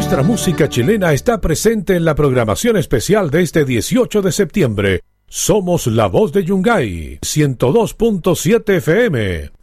Nuestra música chilena está presente en la programación especial de este 18 de septiembre. Somos la voz de Yungay, 102.7 FM.